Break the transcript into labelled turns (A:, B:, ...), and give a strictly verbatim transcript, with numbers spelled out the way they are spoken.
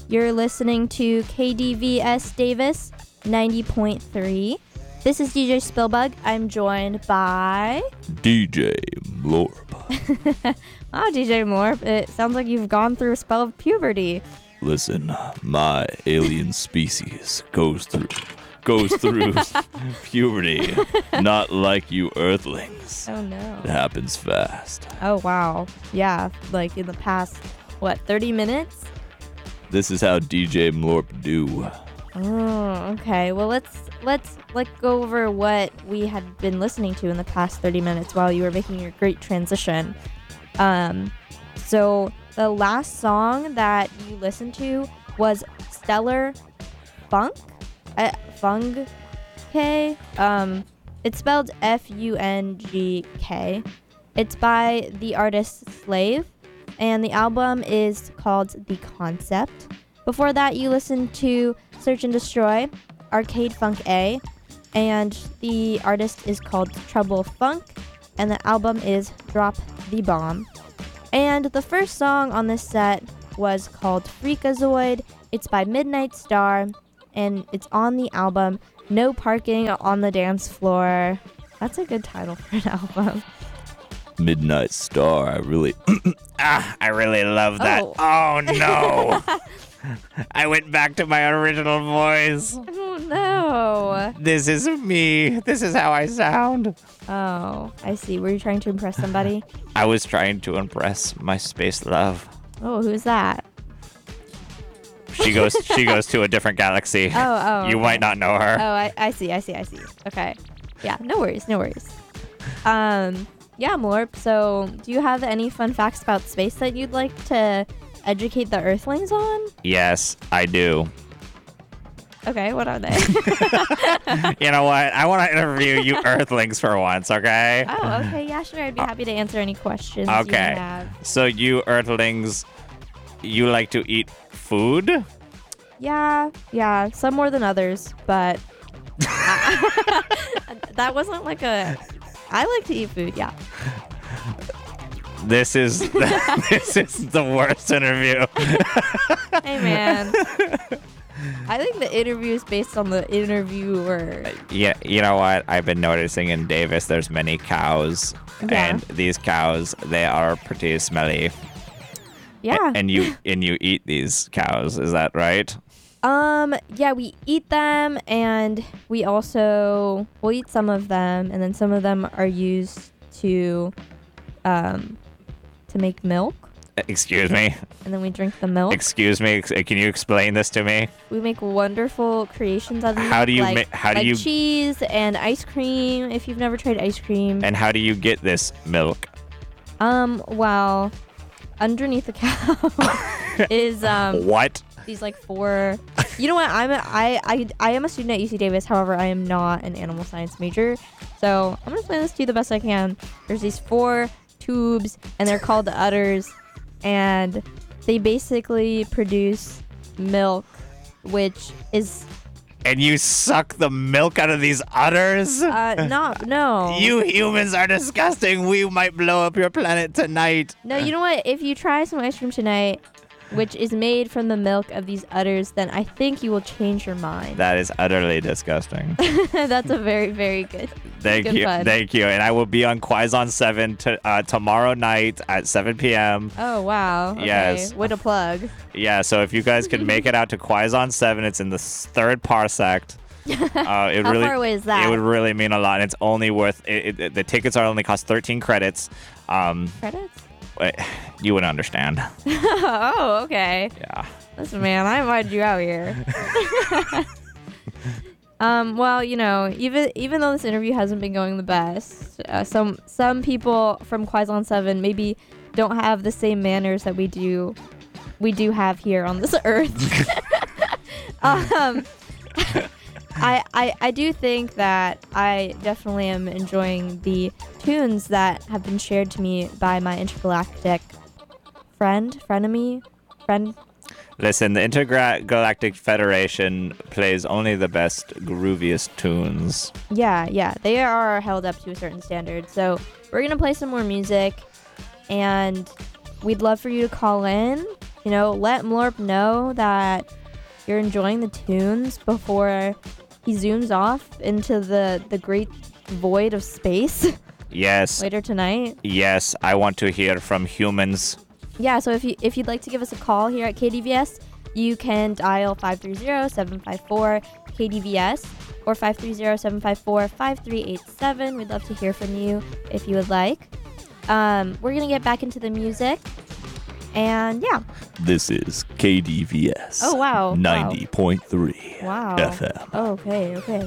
A: You're listening to K D V S Davis ninety point three. This is D J Spillbug. I'm joined by
B: D J Mlorp.
A: Wow, D J Mlorp. It sounds like you've gone through a spell of puberty.
B: Listen, my alien species goes through goes through puberty, not like you Earthlings.
A: Oh no.
B: It happens fast.
A: Oh wow. Yeah, like in the past, what, thirty minutes?
B: This is how D J Mlorp do.
A: Oh, okay. Well, let's let's like go over what we had been listening to in the past thirty minutes while you were making your great transition. Um, so the last song that you listened to was Stellar Funk, uh, Fung K. Um, it's spelled F U N G K. It's by the artist Slave, and the album is called The Concept. Before that, you listened to Search and Destroy, Arcade Funk A, and the artist is called Trouble Funk, and the album is Drop the Bomb. And the first song on this set was called Freakazoid. It's by Midnight Star, and it's on the album No Parking on the Dance Floor. That's a good title for an album.
B: Midnight Star, I really
C: Ah, I really love that.
A: Oh.
C: Oh, no. I went back to my original voice.
A: Oh no.
C: This is me. This is how I sound.
A: Oh, I see. Were you trying to impress somebody?
C: I was trying to impress my space love.
A: Oh, who's that?
C: She goes she goes to a different galaxy.
A: Oh, oh.
C: You
A: okay.
C: might not know her.
A: Oh, I, I see, I see, I see. Okay. Yeah, no worries, no worries. Um, yeah, Morp, so do you have any fun facts about space that you'd like to educate the Earthlings on?
C: Yes, I do.
A: Okay, what are they?
C: You know what? I want to interview you Earthlings for once, okay?
A: Oh, okay, yeah, sure. I'd be happy to answer any questions you
C: Okay.
A: have.
C: So you Earthlings, you like to eat food?
A: Yeah, yeah, some more than others, but that wasn't like a... I like to eat food, yeah.
C: This is this is the worst interview.
A: Hey, man. I think the interview is based on the interviewer.
C: Yeah, you know what? I've been noticing in Davis there's many cows.
A: Yeah.
C: And these cows, they are pretty smelly.
A: Yeah.
C: And you and you eat these cows, is that right?
A: Um, yeah, we eat them, and we also, we'll eat some of them, and then some of them are used to, um, to make milk,
C: Excuse me.
A: and then we drink the milk.
C: Excuse me. Ex- Can you explain this to me?
A: We make wonderful creations out of them.
C: How do you
A: like,
C: ma- how do
A: like
C: you-
A: cheese and ice cream, if you've never tried ice cream.
C: And how do you get this milk?
A: Um, well, underneath the cow is, um...
C: What?
A: These like four. You know what? I'm a, I I I am a student at U C Davis. However, I am not an animal science major. So I'm gonna explain this to you the best I can. There's these four tubes, and they're called udders, and they basically produce milk, which is
C: And you suck the milk out of these udders?
A: uh not no.
C: You humans are disgusting. We might blow up your planet tonight.
A: No, you know what? If you try some ice cream tonight, which is made from the milk of these udders, then I think you will change your mind.
C: That is utterly disgusting.
A: That's a very, very good.
C: Thank
A: good
C: you.
A: fun.
C: Thank you. And I will be on Quaison seven to, uh, tomorrow night at seven p.m.
A: Oh, wow. Okay.
C: Yes.
A: What a plug.
C: Yeah, so if you guys can make it out to Quaison seven, it's in the s- third parsec. Uh, it
A: How
C: really,
A: far away is that?
C: It would really mean a lot. And it's only worth, it, it, the tickets are only cost thirteen credits. Um,
A: Credits?
C: wait, you wouldn't understand.
A: Oh, okay.
C: Yeah.
A: Listen, man, I invited you out here. um, well, you know, even even though this interview hasn't been going the best, uh, some some people from Quaison seven maybe don't have the same manners that we do we do have here on this earth. um, I, I I do think that I definitely am enjoying the tunes that have been shared to me by my intergalactic friend, frenemy, friend.
C: Listen, the Intergalactic Federation plays only the best, grooviest tunes.
A: Yeah, yeah, they are held up to a certain standard. So we're gonna play some more music, and we'd love for you to call in You know, let Mlorp know that you're enjoying the tunes before he zooms off into the, the great void of space
C: Yes.
A: later tonight.
C: Yes, I want to hear from humans.
A: Yeah, so if you if you'd like to give us a call here at K D V S, you can dial five three zero, seven five four, K D V S or five three zero, seven five four, five three eight seven. We'd love to hear from you if you would like. Um, we're going to get back into the music. And yeah.
B: This is K D V S.
A: Oh, wow.
B: ninety point three
A: Wow.
B: F M.
A: Oh, okay, okay.